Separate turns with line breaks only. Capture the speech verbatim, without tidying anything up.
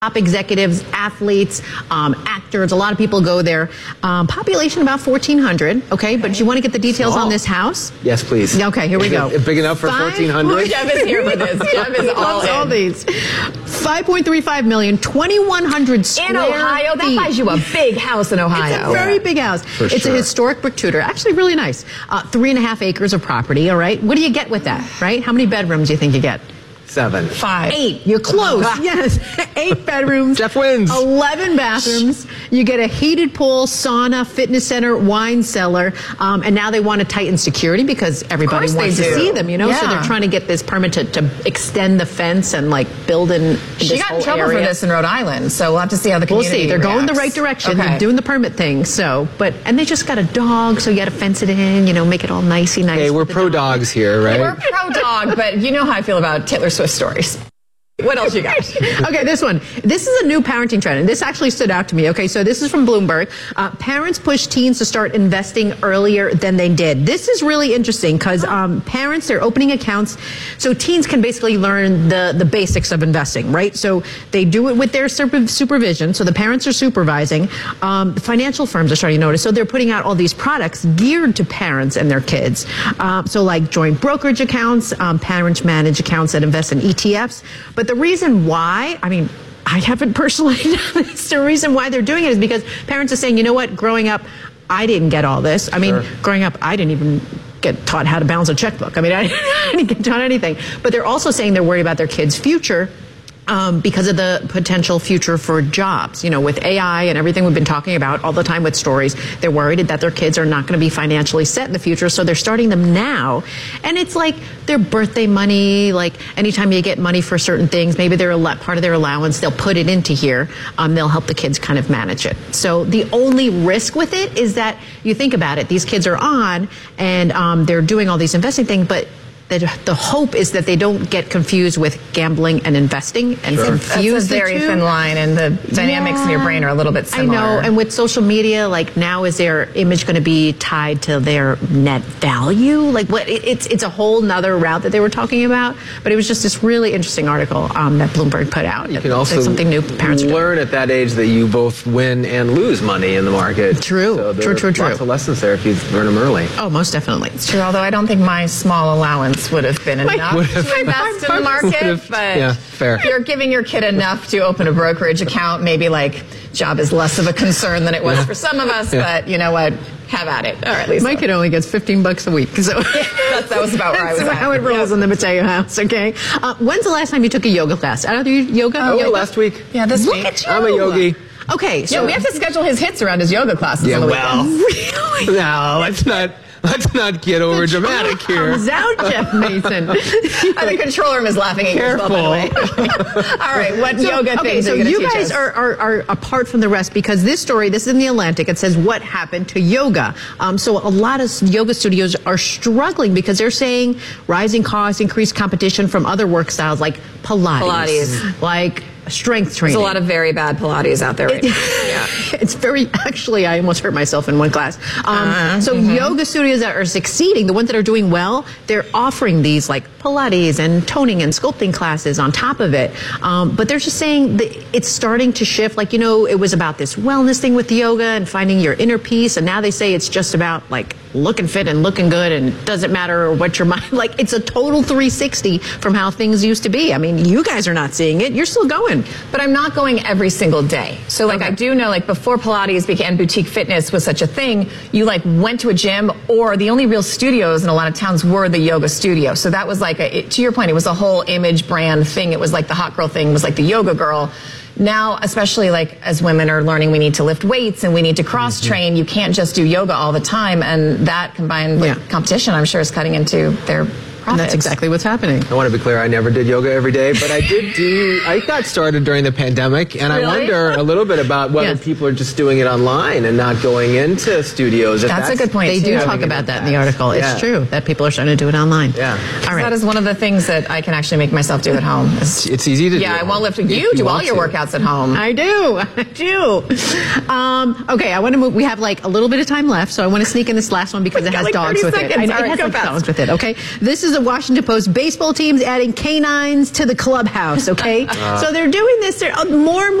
Top executives, athletes, um, actors, a lot of people go there. Um, population about fourteen hundred, okay? But you want to get the details
Small.
on this house?
Yes, please.
Okay, here we
Is
go.
it big enough for
Five-
fourteen hundred?
Jeff is here for this. Jeff is all in.
all these. five point three five million, twenty-one hundred square
In Ohio, that
feet.
buys you a big house in Ohio.
It's a very big house.
For
it's
sure.
a historic brick Tudor. Actually, really nice. Uh, three and a half acres of property, all right? What do you get with that, right? How many bedrooms do you think you get?
Seven.
Five.
Eight. You're close. Yes. Eight bedrooms.
Jeff wins.
eleven bathrooms. You get a heated pool, sauna, fitness center, wine cellar. Um, and now they want to tighten security because everybody
course
wants
they
to
do.
see them, you know? So
Yeah.
they're trying to get this permit to, to extend the fence and like build in, in
She
this
got
whole
in trouble
area.
for this in Rhode Island, so we'll have to see how the
We'll
community
see. They're going the
reacts.
right direction.
Okay.
They're doing the permit thing. So, but, and they just got a dog, so you got to fence it in, you know, make it all nicey nice.
Hey, we're
with the
pro
dog.
dogs here, right?
We're pro dog, but you know how I feel about Taylor Swift stories. What else you got?
Okay, this one. This is a new parenting trend, and this actually stood out to me. Okay, so this is from Bloomberg. Uh, parents push teens to start investing earlier than they did. This is really interesting because um, parents, they're opening accounts, so teens can basically learn the, the basics of investing, right? So they do it with their super- supervision, so the parents are supervising. Um, financial firms are starting to notice, so they're putting out all these products geared to parents and their kids. Uh, so like joint brokerage accounts, um, parents manage accounts that invest in E T Fs. But the reason why, I mean, I haven't personally done this. The reason why they're doing it is because parents are saying, you know what, growing up, I didn't get all this. I mean,
Sure.
growing up, I didn't even get taught how to balance a checkbook. I mean, I didn't get taught anything. But they're also saying they're worried about their kids' future. Um, because of the potential future for jobs. You know, with A I and everything we've been talking about all the time with stories, they're worried that their kids are not going to be financially set in the future, so they're starting them now. And it's like their birthday money, like anytime you get money for certain things, maybe they're a lot, part of their allowance, they'll put it into here. Um, they'll help the kids kind of manage it. So the only risk with it is that you think about it, these kids are on and um, they're doing all these investing things, but The, the hope is that they don't get confused with gambling and investing and
Sure.
confuse
That's a very
the two.
thin line, and the dynamics in your brain are a little bit similar.
I know, and with social media, like now, is their image going to be tied to their net value? Like, what? It, it's it's a whole nother route that they were talking about. But it was just this really interesting article um, that Bloomberg put out.
You can
It's
also
like something new parents are doing.
learn at that age that you both win and lose money in the market.
True.
So there
True,
are
true, true.
Lots of lessons there if you learn them early.
Oh, most definitely.
True, although I don't think my small allowance would have been enough
Would have-
to invest in the market.
Would have-
But
yeah, fair.
if you're giving your kid enough to open a brokerage account, maybe like job is less of a concern than it was
Yeah.
for some of us.
Yeah.
But you know what? Have at it. All right, Lisa.
My kid only gets fifteen bucks a week. So
That, that was about where I was
that's
at.
how it rolls in the Mateo house, okay? Uh, when's the last time you took a yoga class? I don't do yoga.
Oh,
yoga?
last week.
Yeah, this
Look
week.
at you.
I'm a yogi.
Okay, so
Yeah, we have to schedule his hits around his yoga classes
Yeah,
on the
well.
weekend.
really?
No, let's not let's not get over dramatic here.
Comes out, Jeff Mason.
And the control room is laughing at you as well, by the way. All right, what
So,
yoga
okay,
things
so
are you going to
you
teach
guys
us?
are, are, are apart from the rest because this story, this is in the Atlantic. It says what happened to yoga. Um, so a lot of yoga studios are struggling because they're saying rising costs, increased competition from other work styles like Pilates,
Pilates.
like strength training.
There's a lot of very bad Pilates out there right now. Yeah.
It's very, actually, I almost hurt myself in one class. Um,
Uh,
so
mhm.
yoga studios that are succeeding, the ones that are doing well, they're offering these like Pilates and toning and sculpting classes on top of it. Um, but they're just saying that it's starting to shift. Like, you know, it was about this wellness thing with yoga and finding your inner peace. And now they say it's just about like looking fit and looking good and it doesn't matter what your mind, like it's a total three sixty from how things used to be. I mean, you guys are not seeing it. You're still going.
But I'm not going every single day. So like
Okay.
I do know like before Pilates began, boutique fitness was such a thing, you like went to a gym or the only real studios in a lot of towns were the yoga studio. So that was like a, it, to your point, it was a whole image brand thing. It was like the hot girl thing, it was like the yoga girl. Now, especially like as women are learning, we need to lift weights and we need to cross train. You can't just do yoga all the time. And that combined with
Yeah.
competition, I'm sure is cutting into their
And
profits.
that's exactly what's happening.
I want to be clear, I never did yoga every day, but I did do, I got started during the pandemic, and
Really?
I wonder a little bit about whether
Yes.
people are just doing it online and not going into studios. If
That's a good point,
They
too.
do
Having
talk
an
about that in the
impact.
article.
Yeah.
It's true that people are starting to do it online.
Yeah.
All right.
That is one of the things that I can actually make myself do at home. is-
It's easy to do.
yeah, I won't lift.
If
You do all
want
your
to.
workouts at home.
I do. I do. Um, okay, I want to move. We have like a little bit of time left, so I want to sneak in this last one because it
got
has
like
dogs
thirty
with it.
seconds.
I know
All
it
right,
has
go
like
fast.
dogs with it. Okay, this is is the Washington Post. Baseball teams adding canines to the clubhouse, okay? Uh. So they're doing this. They're more and more